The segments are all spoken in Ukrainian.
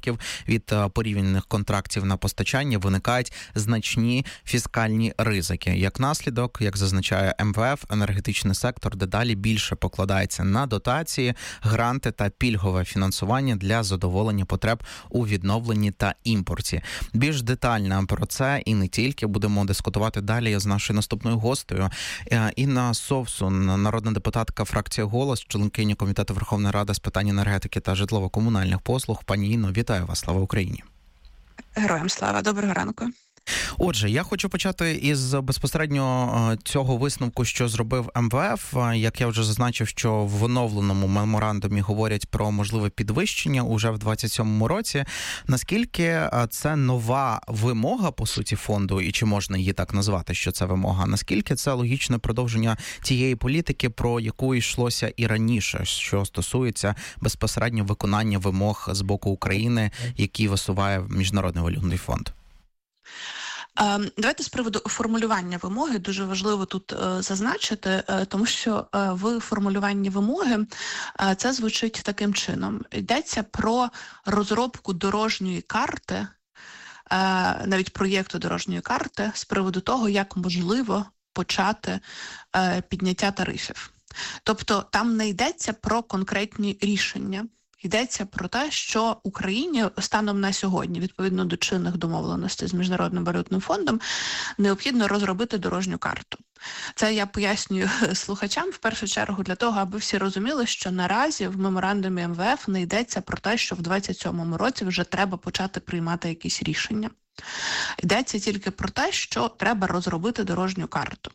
відсотків від порівняних контрактів на постачання виникають значні фіскальні ризики. Як наслідок, як зазначає МВФ, енергетичний сектор дедалі більше покладається на дотації, гранти та пільгове фінансування для задоволення потреб у відновленні та імпорті. Більш детально про це і не тільки будемо дискутувати далі з нашою наступною гостею. Інна Совсун, народна депутатка фракції «Голос», членкиня Комітету Верховної Ради з питань енергетики та житлово-комунальних послуг. Пані Інно, вітаю вас. Слава Україні. Героям слава. Доброго ранку. Отже, я хочу почати із безпосередньо цього висновку, що зробив МВФ. Як я вже зазначив, що в оновленому меморандумі говорять про можливе підвищення уже в 27-му році. Наскільки це нова вимога, по суті, фонду, і чи можна її так назвати, що це вимога? Наскільки це логічне продовження тієї політики, про яку йшлося і раніше, що стосується безпосередньо виконання вимог з боку України, які висуває Міжнародний валютний фонд? Давайте з приводу формулювання вимоги дуже важливо тут зазначити, тому що в формулюванні вимоги це звучить таким чином. Йдеться про розробку дорожньої карти, навіть проєкту дорожньої карти, з приводу того, як можливо почати підняття тарифів. Тобто там не йдеться про конкретні рішення. Йдеться про те, що Україні станом на сьогодні, відповідно до чинних домовленостей з Міжнародним валютним фондом, необхідно розробити дорожню карту. Це я пояснюю слухачам в першу чергу для того, аби всі розуміли, що наразі в меморандумі МВФ не йдеться про те, що в 27-му році вже треба почати приймати якісь рішення. Йдеться тільки про те, що треба розробити дорожню карту.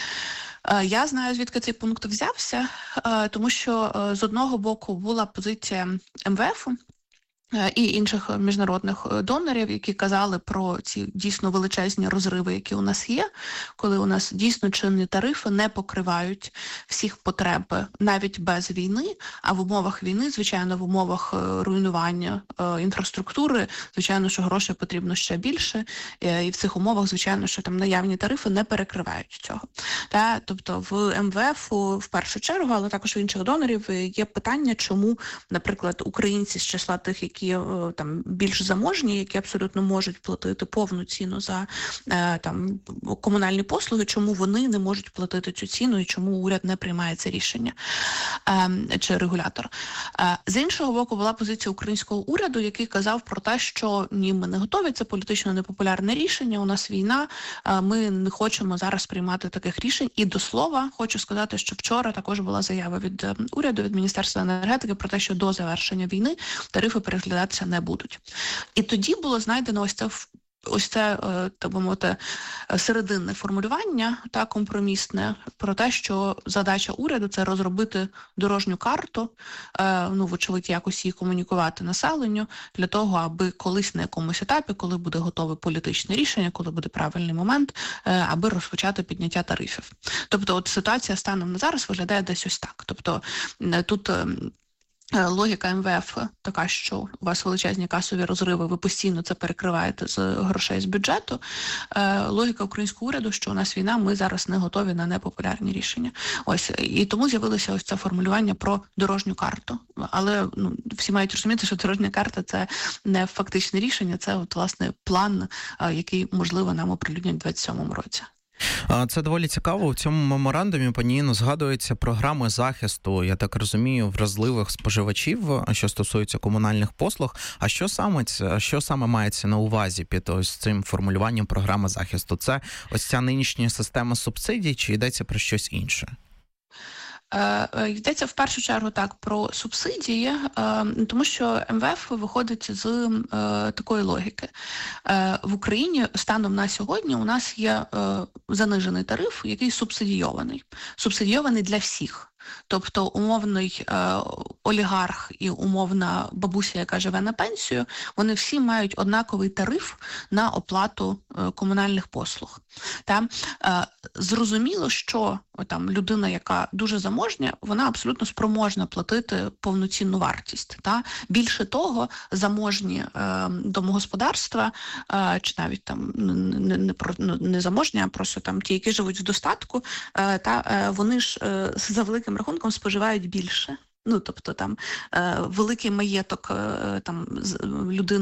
Я знаю, звідки цей пункт взявся, тому що з одного боку була позиція МВФ і інших міжнародних донорів, які казали про ці дійсно величезні розриви, які у нас є, коли у нас дійсно чинні тарифи не покривають всіх потреб навіть без війни, а в умовах війни, звичайно, в умовах руйнування інфраструктури, звичайно, що грошей потрібно ще більше, і в цих умовах, звичайно, що там наявні тарифи не перекривають цього. Тобто в МВФ в першу чергу, але також в інших донорів є питання, чому, наприклад, українці з числа тих, які там більш заможні, які абсолютно можуть платити повну ціну за там комунальні послуги, чому вони не можуть платити цю ціну і чому уряд не приймає це рішення чи регулятор. З іншого боку, була позиція українського уряду, який казав про те, що ні, ми не готові, це політично непопулярне рішення, у нас війна, ми не хочемо зараз приймати таких рішень. І до слова, хочу сказати, що вчора також була заява від уряду, від Міністерства енергетики про те, що до завершення війни тарифи переглядатися не будуть. І тоді було знайдено ось це, так би мовити, серединне формулювання, та компромісне, про те, що задача уряду – це розробити дорожню карту, вочевидь, якось її комунікувати населенню, для того, аби колись на якомусь етапі, коли буде готове політичне рішення, коли буде правильний момент, аби розпочати підняття тарифів. Тобто, от ситуація станом на зараз виглядає десь ось так. Тобто, тут логіка МВФ така, що у вас величезні касові розриви, ви постійно це перекриваєте з грошей з бюджету. Логіка українського уряду, що у нас війна, ми зараз не готові на непопулярні рішення. Ось, і тому з'явилося ось це формулювання про дорожню карту. Але всі мають розуміти, що дорожня карта – це не фактичне рішення, це от, власне, план, який, можливо, нам оприлюднять у 27-му році. Це доволі цікаво. У цьому меморандумі, пані Інно, згадуються програми захисту, я так розумію, вразливих споживачів, що стосується комунальних послуг. А що саме мається на увазі під ось цим формулюванням програми захисту? Це ось ця нинішня система субсидій, чи йдеться про щось інше? Йдеться в першу чергу так про субсидії, тому що МВФ виходить з такої логіки. В Україні станом на сьогодні у нас є занижений тариф, який субсидійований для всіх. Тобто умовний олігарх і умовна бабуся, яка живе на пенсію, вони всі мають однаковий тариф на оплату комунальних послуг. Зрозуміло, що там людина, яка дуже заможня, вона абсолютно спроможна платити повноцінну вартість. Більше того, заможні домогосподарства, чи навіть там не заможні, а просто там ті, які живуть в достатку, вони ж за великим рахунком споживають більше. Тобто там великий маєток там людини